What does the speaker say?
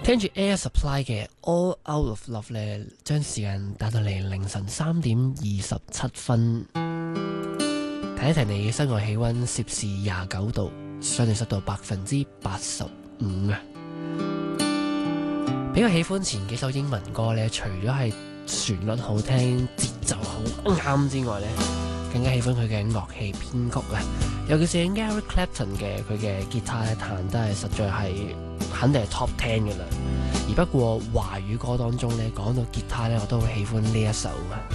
聽住 Air Supply 嘅 All Out of Love 咧，將時間打到嚟凌晨3:27。提一提你室外氣溫攝氏29度，相對濕度85%啊！比較喜歡前幾首英文歌咧，除咗係旋律好聽、節奏好啱之外咧，更加喜歡佢嘅樂器編曲啊！尤其是 Eric Clapton 嘅佢嘅吉他咧，彈得係實在係肯定係 Top 10嘅啦。而不過華語歌當中咧，講到吉他咧，我都好喜歡呢一首啊！